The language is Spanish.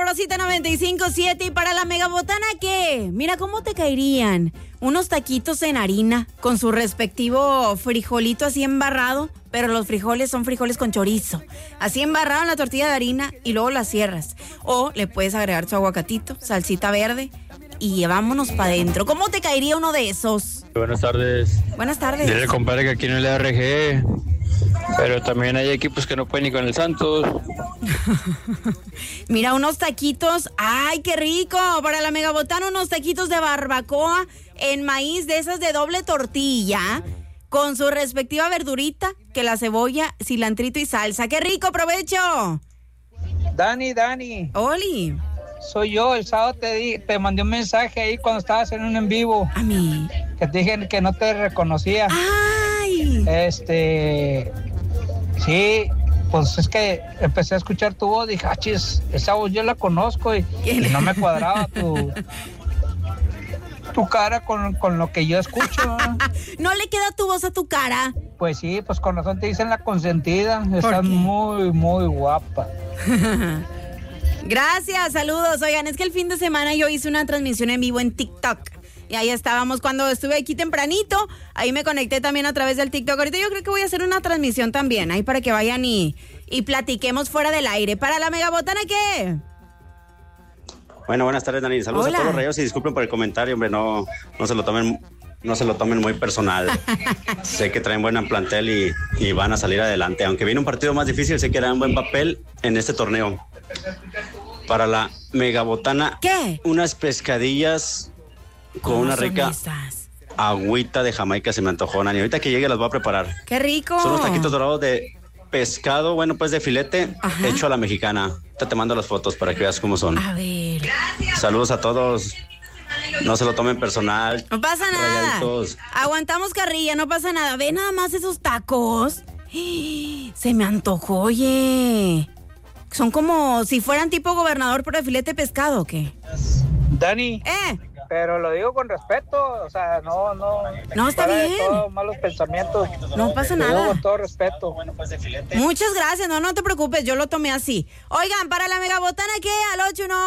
Sabrosita 95.7. ¿Y para la megabotana qué? Mira cómo te caerían unos taquitos en harina con su respectivo frijolito así embarrado, pero los frijoles son frijoles con chorizo. Así embarrado en la tortilla de harina y luego la cierras. O le puedes agregar su aguacatito, salsita verde y vámonos para adentro. ¿Cómo te caería uno de esos? Buenas tardes. Buenas tardes. Dile, compadre, que aquí en el ARG, pero también hay equipos que no pueden ni con el Santos. Mira, unos taquitos. ¡Ay, qué rico! Para la megabotana, unos taquitos de barbacoa en maíz de esas de doble tortilla, con su respectiva verdurita, que la cebolla, cilantrito y salsa. ¡Qué rico! ¡Provecho! Dani. Oli. Soy yo, el sábado te mandé un mensaje ahí cuando estabas en un en vivo. A mí. Que te dije que no te reconocía. ¡Ay! Sí, pues es que empecé a escuchar tu voz, dije, chis, esa voz yo la conozco y no me cuadraba tu cara con lo que yo escucho. ¿No le queda tu voz a tu cara? Pues sí, pues con razón te dicen la consentida, estás muy, muy guapa. Gracias, saludos. Oigan, es que el fin de semana yo hice una transmisión en vivo en TikTok. Y ahí estábamos cuando estuve aquí tempranito. Ahí me conecté también a través del TikTok. Ahorita yo creo que voy a hacer una transmisión también. Ahí para que vayan y platiquemos fuera del aire. ¿Para la megabotana qué? Bueno, buenas tardes, Dani. Saludos. Hola. A todos los rayos y disculpen por el comentario, hombre. No se lo tomen muy personal. Sé que traen buen plantel y van a salir adelante. Aunque viene un partido más difícil, sé que harán buen papel en este torneo. Para la megabotana, ¿qué? Unas pescadillas con una rica agüita de Jamaica se me antojó, Nani. Ahorita que llegue las voy a preparar. ¡Qué rico! Son unos taquitos dorados de pescado, bueno, pues de filete. Ajá. Hecho a la mexicana. Te mando las fotos para que veas cómo son. A ver. Saludos a todos. No se lo tomen personal. No pasa nada. Rayaditos. Aguantamos carrilla, no pasa nada. Ve nada más esos tacos. Se me antojó, oye. Son como si fueran tipo gobernador, pero de filete de pescado, ¿o qué? Dani. Pero lo digo con respeto, o sea, no está bien. Todos malos pensamientos. No pasa nada. Lo digo con todo respeto. Muchas gracias, no te preocupes, yo lo tomé así. Oigan, para la megabotana, ¿qué? Al 81